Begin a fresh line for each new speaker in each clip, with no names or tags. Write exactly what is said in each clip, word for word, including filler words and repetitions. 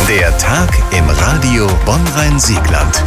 Der Tag im Radio Bonn-Rhein-Siegland.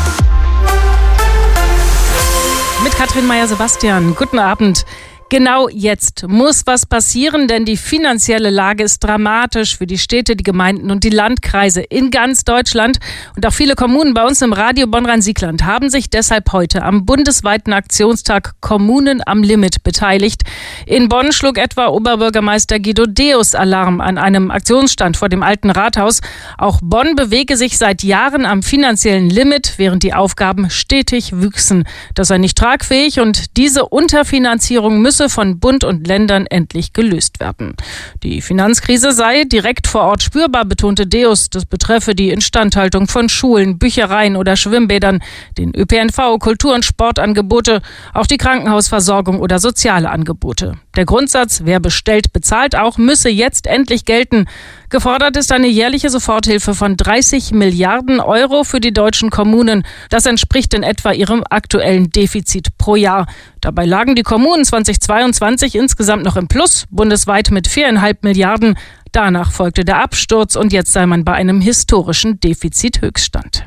Mit Katrin Meyer-Sebastian. Guten Abend. Genau jetzt muss was passieren, denn die finanzielle Lage ist dramatisch für die Städte, die Gemeinden und die Landkreise in ganz Deutschland. Und auch viele Kommunen bei uns im Radio Bonn-Rhein-Siegland haben sich deshalb heute am bundesweiten Aktionstag Kommunen am Limit beteiligt. In Bonn schlug etwa Oberbürgermeister Guido Deus Alarm an einem Aktionsstand vor dem Alten Rathaus. Auch Bonn bewege sich seit Jahren am finanziellen Limit, während die Aufgaben stetig wüchsen. Das sei nicht tragfähig und diese Unterfinanzierung müsse von Bund und Ländern endlich gelöst werden. Die Finanzkrise sei direkt vor Ort spürbar, betonte Deus. Das betreffe die Instandhaltung von Schulen, Büchereien oder Schwimmbädern, den Ö P N V, Kultur- und Sportangebote, auch die Krankenhausversorgung oder soziale Angebote. Der Grundsatz, wer bestellt, bezahlt auch, müsse jetzt endlich gelten. Gefordert ist eine jährliche Soforthilfe von dreißig Milliarden Euro für die deutschen Kommunen. Das entspricht in etwa ihrem aktuellen Defizit pro Jahr. Dabei lagen die Kommunen zweitausendzweiundzwanzig insgesamt noch im Plus, bundesweit mit viereinhalb Milliarden. Danach folgte der Absturz und jetzt sei man bei einem historischen Defizithöchststand.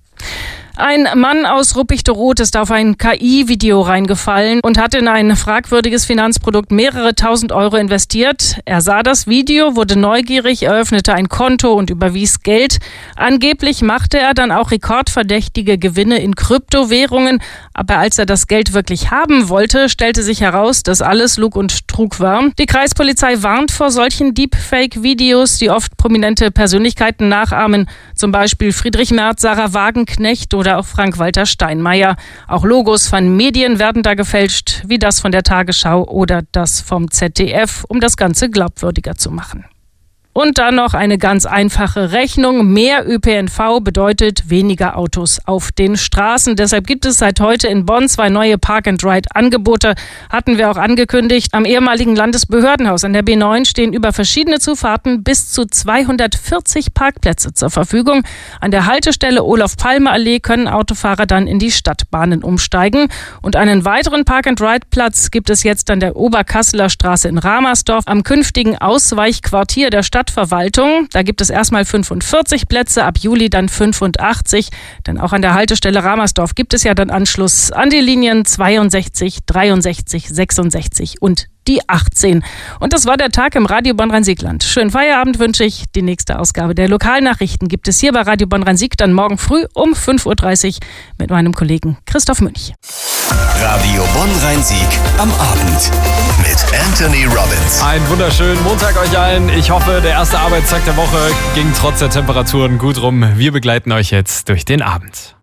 Ein Mann aus Ruppichteroth ist auf ein K I-Video reingefallen und hat in ein fragwürdiges Finanzprodukt mehrere tausend Euro investiert. Er sah das Video, wurde neugierig, eröffnete ein Konto und überwies Geld. Angeblich machte er dann auch rekordverdächtige Gewinne in Kryptowährungen. Aber als er das Geld wirklich haben wollte, stellte sich heraus, dass alles Lug und Trug war. Die Kreispolizei warnt vor solchen Deepfake-Videos, die oft prominente Persönlichkeiten nachahmen. Zum Beispiel Friedrich Merz, Sarah Wagenknecht oder auch Frank-Walter Steinmeier. Auch Logos von Medien werden da gefälscht, wie das von der Tagesschau oder das vom Z D F, um das Ganze glaubwürdiger zu machen. Und dann noch eine ganz einfache Rechnung. Mehr Ö P N V bedeutet weniger Autos auf den Straßen. Deshalb gibt es seit heute in Bonn zwei neue Park-and-Ride-Angebote. Hatten wir auch angekündigt. Am ehemaligen Landesbehördenhaus an der B neun stehen über verschiedene Zufahrten bis zu zweihundertvierzig Parkplätze zur Verfügung. An der Haltestelle Olof-Palme-Allee können Autofahrer dann in die Stadtbahnen umsteigen. Und einen weiteren Park-and-Ride-Platz gibt es jetzt an der Oberkasseler Straße in Ramersdorf am künftigen Ausweichquartier der Stadt. Stadtverwaltung. Da gibt es erstmal fünfundvierzig Plätze, ab Juli dann fünfundachtzig. Denn auch an der Haltestelle Ramersdorf gibt es ja dann Anschluss an die Linien zweiundsechzig, dreiundsechzig, sechsundsechzig und die achtzehn. Und das war der Tag im Radio Bonn-Rhein-Siegland. Schönen Feierabend wünsche ich. Die nächste Ausgabe der Lokalnachrichten gibt es hier bei Radio Bonn-Rhein-Sieg dann morgen früh um fünf Uhr dreißig mit meinem Kollegen Christoph Münch.
Radio Bonn-Rhein-Sieg am Abend mit Anthony Robbins.
Einen wunderschönen Montag euch allen. Ich hoffe, der erste Arbeitstag der Woche ging trotz der Temperaturen gut rum. Wir begleiten euch jetzt durch den Abend.